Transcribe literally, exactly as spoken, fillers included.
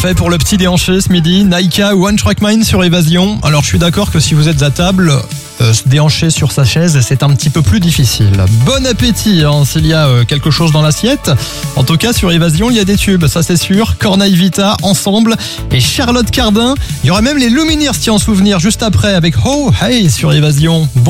Parfait pour le petit déhanché ce midi. Naika, One Track Mind sur Évasion. Alors je suis d'accord que si vous êtes à table, euh, se déhancher sur sa chaise, c'est un petit peu plus difficile. Bon appétit hein, s'il y a euh, quelque chose dans l'assiette. En tout cas sur Évasion, il y a des tubes, ça c'est sûr. Cornaille Vita, Ensemble et Charlotte Cardin. Il y aura même les Lumineers, tiens en souvenir, juste après avec Oh Hey sur Évasion. Bon